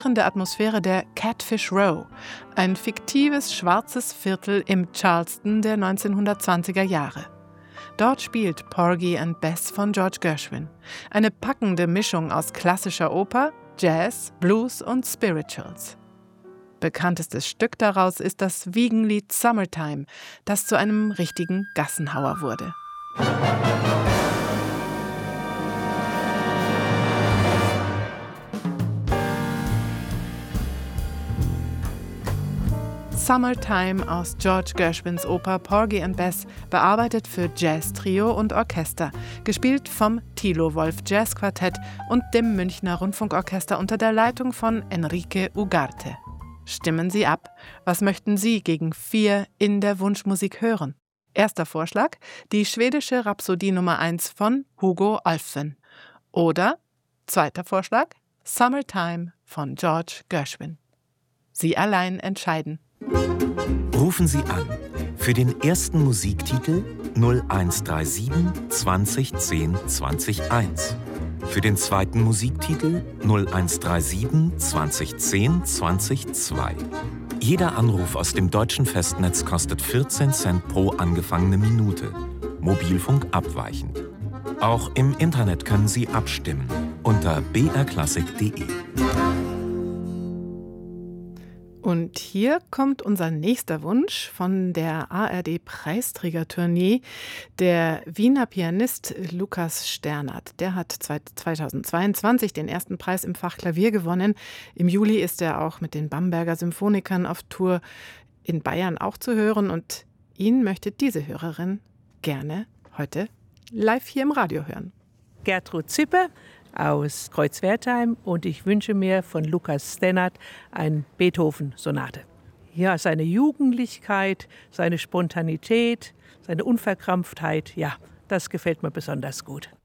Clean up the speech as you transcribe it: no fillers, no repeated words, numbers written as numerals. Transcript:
in der Atmosphäre der Catfish Row, ein fiktives schwarzes Viertel im Charleston der 1920er Jahre. Dort spielt Porgy and Bess von George Gershwin. Eine packende Mischung aus klassischer Oper, Jazz, Blues und Spirituals. Bekanntestes Stück daraus ist das Wiegenlied Summertime, das zu einem richtigen Gassenhauer wurde. Summertime aus George Gershwins Oper Porgy and Bess, bearbeitet für Jazz-Trio und Orchester, gespielt vom Thilo Wolf Jazz Quartett und dem Münchner Rundfunkorchester unter der Leitung von Enrique Ugarte. Stimmen Sie ab. Was möchten Sie gegen 4 in der Wunschmusik hören? Erster Vorschlag: die schwedische Rhapsodie Nummer 1 von Hugo Alfven. Oder zweiter Vorschlag: Summertime von George Gershwin. Sie allein entscheiden. Rufen Sie an für den ersten Musiktitel 0137 20 10 20 1. Für den zweiten Musiktitel 0137 20 10 20 2. Jeder Anruf aus dem deutschen Festnetz kostet 14 Cent pro angefangene Minute. Mobilfunk abweichend. Auch im Internet können Sie abstimmen unter brklassik.de. Und hier kommt unser nächster Wunsch von der ARD-Preisträgertournee. Der Wiener Pianist Lukas Sternert, der hat 2022 den ersten Preis im Fach Klavier gewonnen. Im Juli ist er auch mit den Bamberger Symphonikern auf Tour in Bayern auch zu hören. Und ihn möchte diese Hörerin gerne heute live hier im Radio hören. Gertrud Zipper aus Kreuzwertheim und ich wünsche mir von Lukas Stennert eine Beethoven-Sonate. Ja, seine Jugendlichkeit, seine Spontanität, seine Unverkrampftheit, ja, das gefällt mir besonders gut.